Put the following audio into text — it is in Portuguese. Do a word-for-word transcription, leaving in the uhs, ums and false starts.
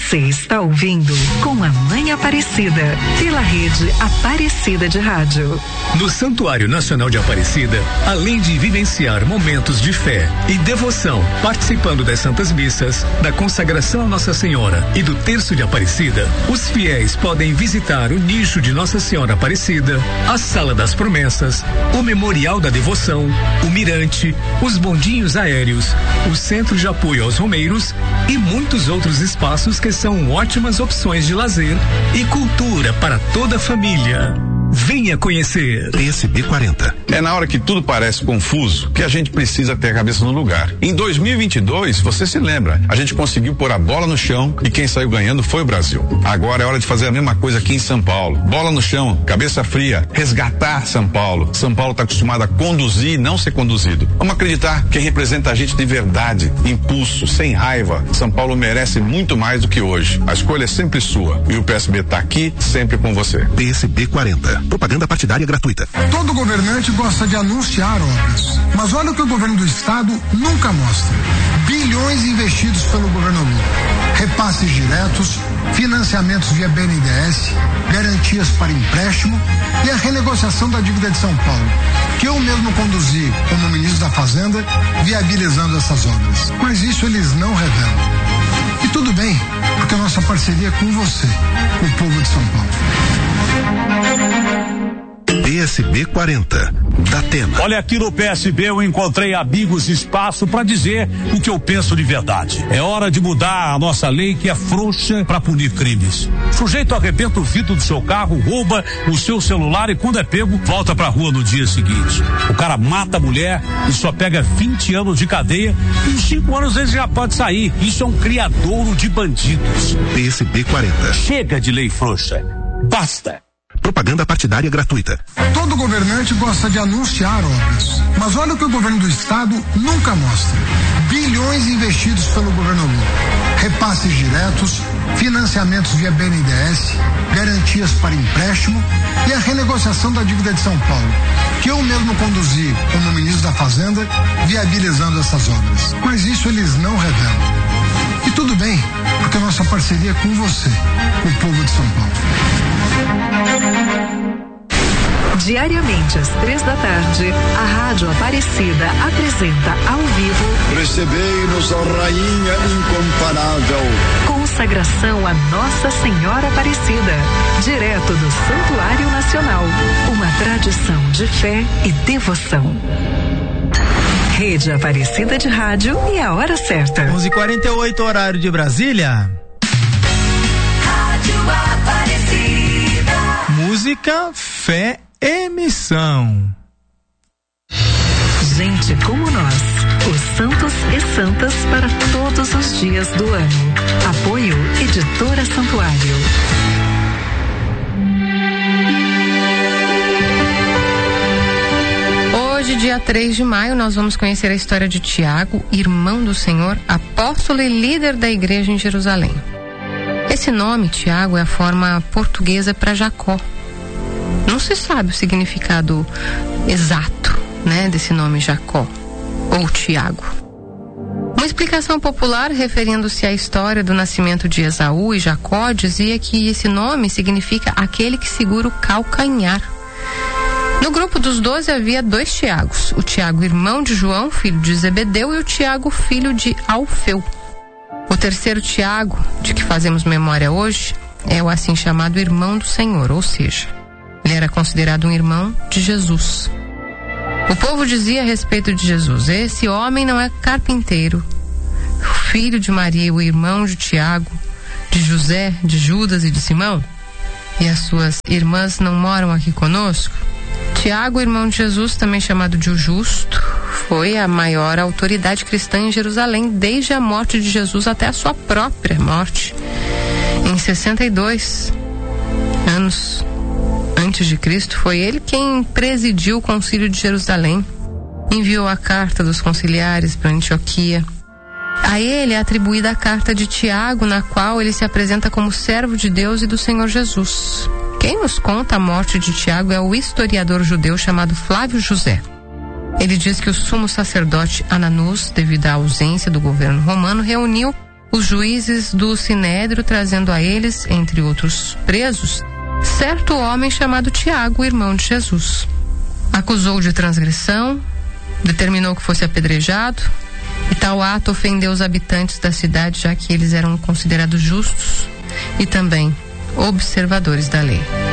Você está ouvindo Com a Mãe Aparecida, pela rede Aparecida de Rádio. No Santuário Nacional de Aparecida, além de vivenciar momentos de fé e devoção, participando das Santas Missas, da consagração a Nossa Senhora e do Terço de Aparecida, os fiéis podem visitar o nicho de Nossa Senhora Aparecida, a Sala das Promessas, o Memorial da Devoção, o Mirante, os bondinhos aéreos, o Centro de Apoio aos Romeiros e muitos outros espaços que são ótimas opções de lazer e cultura para toda a família. Venha conhecer. P S B quarenta. É na hora que tudo parece confuso que a gente precisa ter a cabeça no lugar. Em dois mil e vinte e dois, você se lembra, a gente conseguiu pôr a bola no chão e quem saiu ganhando foi o Brasil. Agora é hora de fazer a mesma coisa aqui em São Paulo. Bola no chão, cabeça fria, resgatar São Paulo. São Paulo está acostumado a conduzir e não ser conduzido. Vamos acreditar quem representa a gente de verdade, impulso, sem raiva. São Paulo merece muito mais do que hoje. A escolha é sempre sua e o P S B está aqui sempre com você. P S B quarenta. Propaganda partidária gratuita. Todo governante gosta de anunciar obras, mas olha o que o governo do estado nunca mostra. Bilhões investidos pelo governo Lula. Repasses diretos, financiamentos via B N D E S, garantias para empréstimo e a renegociação da dívida de São Paulo, que eu mesmo conduzi como ministro da Fazenda, viabilizando essas obras. Mas isso eles não revelam. E tudo bem, porque a nossa parceria é com você, o povo de São Paulo. P S B quarenta, Datena. Olha, aqui no P S B eu encontrei amigos e espaço para dizer o que eu penso de verdade. É hora de mudar a nossa lei, que é frouxa para punir crimes. O sujeito arrebenta o vidro do seu carro, rouba o seu celular e quando é pego, volta pra rua no dia seguinte. O cara mata a mulher e só pega vinte anos de cadeia e em cinco anos ele já pode sair. Isso é um criadouro de bandidos. P S B quarenta. Chega de lei frouxa. Basta. Propaganda partidária gratuita. Todo governante gosta de anunciar obras, mas olha o que o governo do estado nunca mostra. Bilhões investidos pelo governo Lula. Repasses diretos, financiamentos via B N D E S, garantias para empréstimo e a renegociação da dívida de São Paulo, que eu mesmo conduzi como ministro da Fazenda, viabilizando essas obras. Mas isso eles não revelam. E tudo bem, porque a nossa parceria é com você, o povo de São Paulo. Diariamente às três da tarde, a Rádio Aparecida apresenta ao vivo Recebei-nos, ó Rainha incomparável, consagração a Nossa Senhora Aparecida, direto do Santuário Nacional, uma tradição de fé e devoção. Rede Aparecida de Rádio e a hora certa. onze e quarenta e oito, horário de Brasília. Rádio Aparecida. Música, fé e missão. Gente como nós, os santos e santas para todos os dias do ano. Apoio Editora Santuário. Hoje, dia três de maio, nós vamos conhecer a história de Tiago, irmão do Senhor, apóstolo e líder da igreja em Jerusalém. Esse nome, Tiago, é a forma portuguesa para Jacó. Não se sabe o significado exato, né, desse nome Jacó ou Tiago. Uma explicação popular referindo-se à história do nascimento de Esaú e Jacó dizia que esse nome significa aquele que segura o calcanhar. No grupo dos doze havia dois Tiagos, o Tiago, irmão de João, filho de Zebedeu, e o Tiago, filho de Alfeu. O terceiro Tiago, de que fazemos memória hoje, é o assim chamado irmão do Senhor, ou seja, ele era considerado um irmão de Jesus. O povo dizia a respeito de Jesus: esse homem não é carpinteiro, o filho de Maria, o irmão de Tiago, de José, de Judas e de Simão? E as suas irmãs não moram aqui conosco? Tiago, irmão de Jesus, também chamado de o Justo, foi a maior autoridade cristã em Jerusalém desde a morte de Jesus até a sua própria morte. Em sessenta e dois anos antes de Cristo, foi ele quem presidiu o Concílio de Jerusalém, enviou a carta dos conciliares para Antioquia. A ele é atribuída a carta de Tiago, na qual ele se apresenta como servo de Deus e do Senhor Jesus. Quem nos conta a morte de Tiago é o historiador judeu chamado Flávio José. Ele diz que o sumo sacerdote Ananus, devido à ausência do governo romano, reuniu os juízes do Sinédrio, trazendo a eles, entre outros presos, certo homem chamado Tiago, irmão de Jesus. Acusou de transgressão, determinou que fosse apedrejado, e tal ato ofendeu os habitantes da cidade, já que eles eram considerados justos e também observadores da lei.